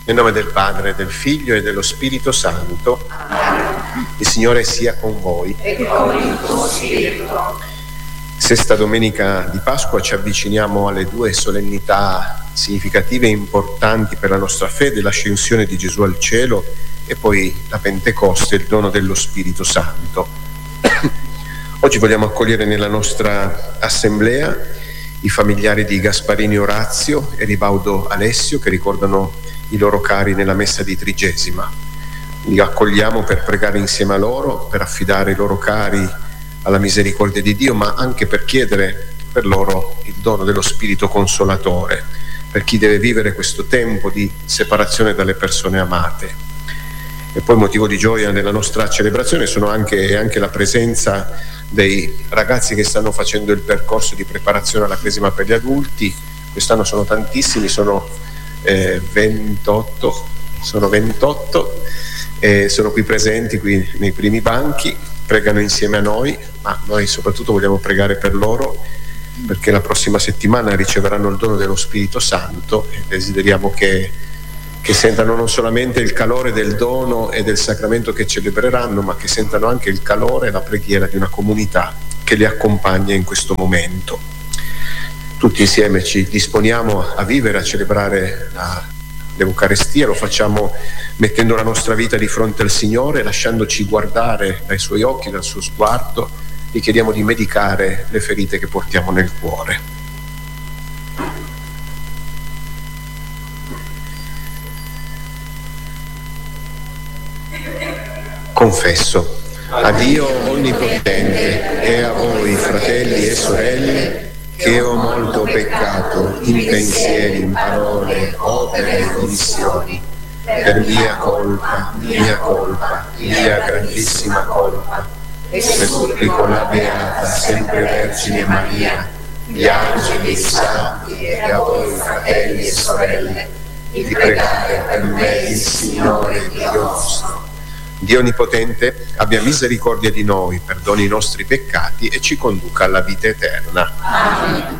Nel nome del Padre, del Figlio e dello Spirito Santo. Il Signore sia con voi. E con il tuo spirito. Sesta domenica di Pasqua ci avviciniamo alle due solennità significative e importanti per la nostra fede, l'ascensione di Gesù al cielo e poi la Pentecoste, il dono dello Spirito Santo. Oggi vogliamo accogliere nella nostra assemblea i familiari di Gasparini Orazio e Ribaudo Alessio, che ricordano i loro cari nella messa di Trigesima. Li accogliamo per pregare insieme a loro, per affidare i loro cari alla misericordia di Dio, ma anche per chiedere per loro il dono dello Spirito Consolatore, per chi deve vivere questo tempo di separazione dalle persone amate. E poi motivo di gioia nella nostra celebrazione sono anche la presenza dei ragazzi che stanno facendo il percorso di preparazione alla Cresima per gli adulti. Quest'anno sono tantissimi, sono 28, sono qui presenti, qui nei primi banchi, pregano insieme a noi, ma noi soprattutto vogliamo pregare per loro, perché la prossima settimana riceveranno il dono dello Spirito Santo e desideriamo che sentano non solamente il calore del dono e del sacramento che celebreranno, ma che sentano anche il calore e la preghiera di una comunità che li accompagna in questo momento. Tutti insieme ci disponiamo a vivere, a celebrare l'Eucarestia, lo facciamo mettendo la nostra vita di fronte al Signore, lasciandoci guardare dai Suoi occhi, dal Suo sguardo, gli chiediamo di medicare le ferite che portiamo nel cuore. Confesso a Dio Onnipotente e a voi, fratelli e sorelle, che ho molto peccato in pensieri, in parole, opere e omissioni, per mia colpa, mia grandissima colpa. E supplico la Beata, sempre Vergine Maria, gli angeli, i santi e a voi, fratelli e sorelle, di pregare per me il Signore Dio nostro. Dio Onnipotente abbia misericordia di noi, perdoni i nostri peccati e ci conduca alla vita eterna. Amen.